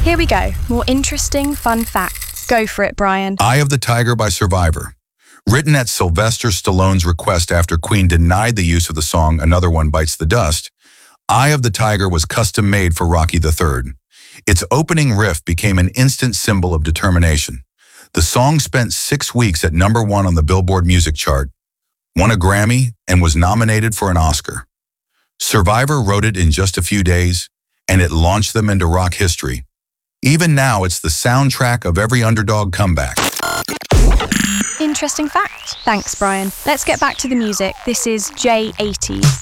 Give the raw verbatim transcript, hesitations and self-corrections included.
Here we go. More interesting, fun facts. Go for it, Brian. Eye of the Tiger by Survivor. Written at Sylvester Stallone's request after Queen denied the use of the song Another One Bites the Dust, Eye of the Tiger was custom-made for Rocky the Third. Its opening riff became an instant symbol of determination. The song spent six weeks at number one on the Billboard music chart, won a Grammy, and was nominated for an Oscar. Survivor wrote it in just a few days, and it launched them into rock history. Even now, it's the soundtrack of every underdog comeback. Interesting fact. Thanks, Brian. Let's get back to the music. This is J eighty.